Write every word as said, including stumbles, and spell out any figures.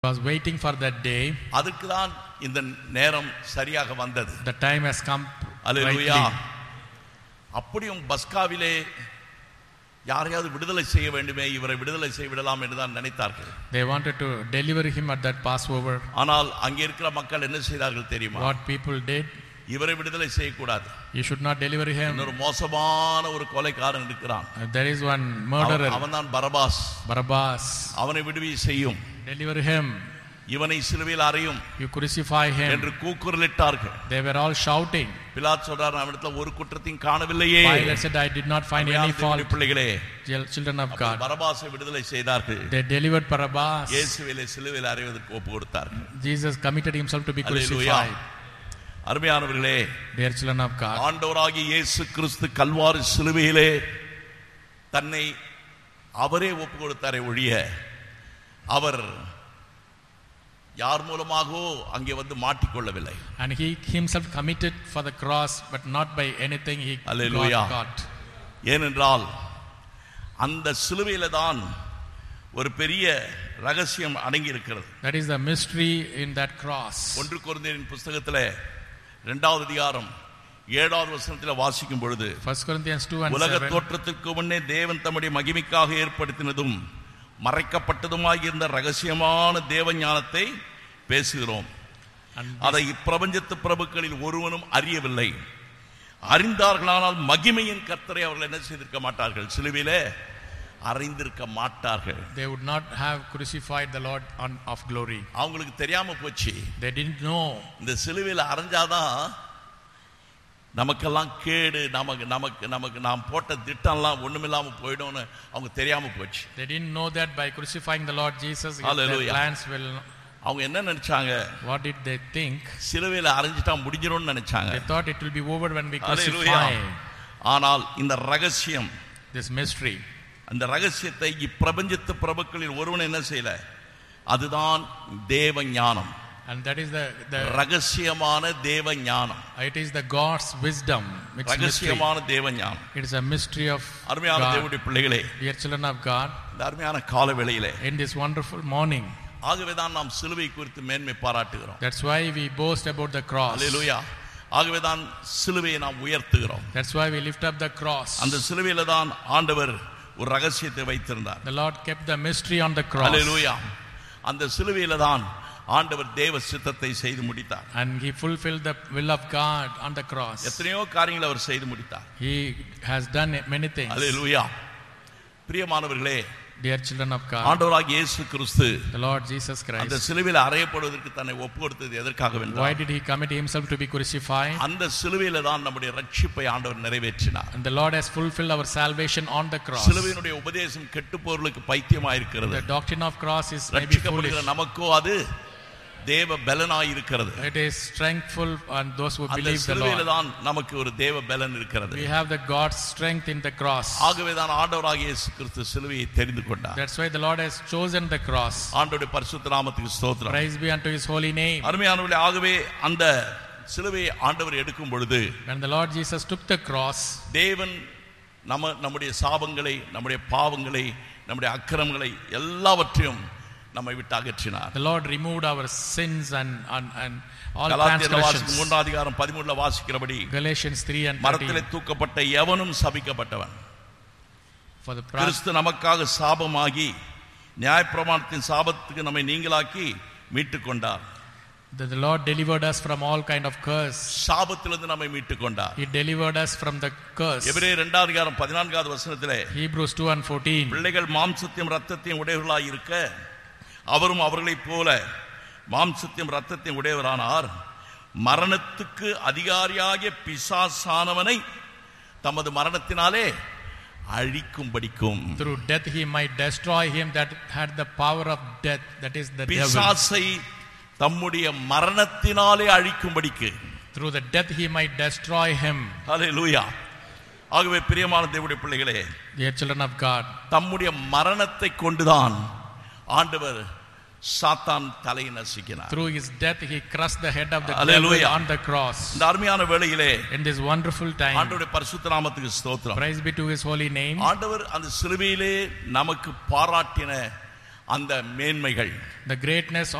was waiting for that day. அதுக்கு தான் இந்த நேரம் சரியாக வந்தது. The time has come. அல்லேலூயா. அப்படியும் பஸ்காவிலே யாரையாவது விடுதலை செய்ய வேண்டுமே, இவரை விடுதலை செய்ய விடலாம் என்று தான் நினைத்தார்கள். They wanted to deliver him at that Passover. ஆனால் அங்கே இருக்கிற மக்கள் என்ன செய்தார்கள் தெரியுமா? What people did? இவரை விடுதலை செய்யக்கூடாது. You should not deliver him. இன்னொரு மோசமான ஒரு கொலைகாரன் இருக்கிறான். There is one murderer. அவன் தான் பரபாஸ். Barabbas. அவனை விடுவி செய்யும். Deliver him. இவனை சிலுவையில் அறையும். You crucify him. என்று கூக்குரலிட்டார்கள். They were all shouting. பிலாத்து சொல்றார், அவனிடத்தில் ஒரு குற்றத்தையும் காணவில்லையே. Pilate said, I did not find any fault. பிள்ளைகளே, children of God. பரபாசை விடுதலை செய்தார்கள். They delivered Barabbas. இயேசுவை சிலுவையில் அறைவதற்கு ஒப்பு கொடுத்தார்கள். Jesus committed himself to be crucified. அருமையானவர்களே, dear children of God, ஆண்டவராகிய இயேசு கிறிஸ்து கல்வாரி சிலுவையிலே தன்னை அவரே ஒப்பு கொடுத்தாரே ஒழிய அவர் யார் மூலமாகவோ அங்கே வந்து மாட்டிக்கொள்ளவில்லை. And he himself committed for the cross, but not by anything he got. ஏனென்றால் அந்த சிலுவையில தான் ஒரு பெரிய ரகசியம் அடங்கி இருக்கிறது. That is the mystery in that cross. ஒன்று கொரிந்தியரின் புத்தகத்திலே இரண்டாவது அதிகாரம் ஏழாவது வசனத்தில் வாசிக்கும் பொழுது, First Corinthians two and உலக seven, தோற்றத்திற்கு முன்னே தேவன் தம்முடைய மகிமைக்காக ஏற்படுத்தினதும் மறைக்கப்பட்டதுமாய் இருந்த ரகசியமான தேவ ஞானத்தை பேசுகிறோம். அதை இப்பிரபஞ்சத்து பிரபுக்களில் ஒருவனும் அறியவில்லை. அறிந்தார்களானால் மகிமையின் கர்த்தரை அவர்கள் என்ன செய்திருக்க மாட்டார்கள், சிலுவையிலே அறிந்திருக்க மாட்டார்கள். They would not have crucified the Lord on, of glory. அவங்களுக்கு தெரியாம போச்சு. They didn't know. இந்த சிலுவையில் அறைஞ்சாதான் நமக்கெல்லாம் கேடு, நமக்கு நமக்கு நமக்கு நாம் போட்ட திட்டம்லாம் ஒண்ணுமில்லாம போயிடும்னு அவங்க தெரியாம போச்சு. They didn't know that by crucifying the Lord Jesus, their plans will. அவங்க என்ன நினைச்சாங்க? What did they think? சிலுவையில் அறைஞ்சிட்டா முடிஞ்சிரும்னு நினைச்சாங்க. They thought it will be over when we crucify. ஆனால் இந்த ரகசியம், this mystery, அந்த ரகசியத்தை இப்பிரபஞ்சத்து பிரபுக்களில் ஒருவன் என்ன செய்யல, அதுதான் தேவ ஞானம். And that is the the ரகசியமான தேவ ஞானம். It is the God's wisdom. It's ரகசியமான தேவ ஞானம். It is a mystery of அருமையான தேவனுடைய பிள்ளைகளே, dear children of God, இந்த அருமையான கால வேளையிலே, in this wonderful morning, ஆகவே தான் நாம் சிலுவை குறித்து மேன்மை பாராட்டுகிறோம். That's why we boast about the cross. அல்லேலூயா. ஆகவே தான் சிலுவையை நாம் உயர்த்துகிறோம். That's why we lift up the cross. அந்த சிலுவையில தான் ஆண்டவர் ஒரு ரகசியத்தை வைத்திருந்தார். The Lord kept the mystery on the cross. அல்லேலூயா. அந்த சிலுவையில தான் ஆண்டவர் தேவ சித்தத்தை செய்து முடித்தார். And he fulfilled the will of God on the cross. எத்தனையோ காரியங்களை அவர் செய்து முடித்தார். He has done many things. அல்லேலூயா. பிரியமானவர்களே, dear children of God, ஆண்டவராகிய இயேசு கிறிஸ்து the Lord Jesus Christ, அந்த சிலுவையில் அறையப்படுவதற்கு தன்னை ஒப்புக்கொடுத்தது எதற்காக என்றால், why did he commit himself to be crucified? அந்த சிலுவையில தான் நம்முடைய ரட்சிப்பை ஆண்டவர் நிறைவேற்றினார். And the Lord has fulfilled our salvation on the cross. சிலுவையினுடைய உபதேசம் கெட்டுப்போர்களுக்கு பைத்தியமாய் இருக்கிறது. The doctrine of cross is maybe foolish. ரட்சிக்கப்படுகிற நமக்கோ அது தேவ பலனாய் இருக்கிறது. It is strengthful and those who believe the Lord. சிலுவையில தான் நமக்கு ஒரு தேவ பலன் இருக்கிறது. We have the God's strength in the cross. ஆகவே தான் ஆண்டவராகிய இயேசு கிறிஸ்து சிலுவையை தெரிந்து கொண்டார். That's why the Lord has chosen the cross. ஆண்டவருடைய பரிசுத்த நாமத்துக்கு ஸ்தோத்திரம். Praise be unto his holy name. அருமையானவர்களே, ஆகவே அந்த சிலுவையை ஆண்டவர் எடுக்கும் பொழுது, when the Lord Jesus took the cross, தேவன் நம்ம நம்முடைய சாபங்களை, நம்முடைய பாவங்களை, நம்முடைய அக்கிரமங்களை எல்லாவற்றையும் நம்மை விட்டு அகற்றினார். The Lord removed our sins and and, and all கலாத்தியர் transgressions. மூன்றாம் அதிகாரம் பதிமூன்றுல வாசிக்கிறபடி, Galatians three and மரத்திலே தூக்கப்பட்ட எவனும் சபிக்கப்பட்டவன். for the கிறிஸ்து நமக்காக சாபமாகி நியாயப்பிரமாணத்தின் சாபத்துக்கு நம்மை நீங்களாக்கி மீட்டுக் கொண்டார். that the Lord delivered us from all kind of curse. சாபத்திலிருந்து நம்மை மீட்டுக் கொண்டார். He delivered us from the curse. எபிரேயர் இரண்டாம் அதிகாரம் பதினான்காவது வசனத்திலே, Hebrews two and fourteen, பிள்ளைகள் மாம்சத்தையும் இரத்தத்தையும் உடையவர்களாய் இருக்க அவரும் அவர்களைப் போல மாம்சத்தையும் இரத்தத்தையும் உடையவரானார். மரணத்துக்கு அதிகாரியாகிய பிசாசானவனை தமது மரணத்தினாலே அழிக்கும்படிக்கும், through death he might destroy him that had the power of death, that is the devil. பிசாசை தம்முடைய மரணத்தினாலே அழிக்கும்படிக்கு, through the death he might destroy him. ஹல்லேலூயா. ஆகவே பிரியமான தேவனுடைய பிள்ளைகளே, dear children of God, தம்முடைய மரணத்தை கொண்டுதான் ஆண்டவர் சாத்தான் தலையை நசுக்கினார். through his death he crushed the head of the devil on the cross. இந்த அருமையான வேளையிலே, in this wonderful time, ஆண்டவருடைய பரிசுத்த நாமத்துக்கு ஸ்தோத்திரம். praise be to his holy name. ஆண்டவர் அந்த சிலுவையிலே நமக்கு பாராட்டின அந்த மேன்மைகள், the greatness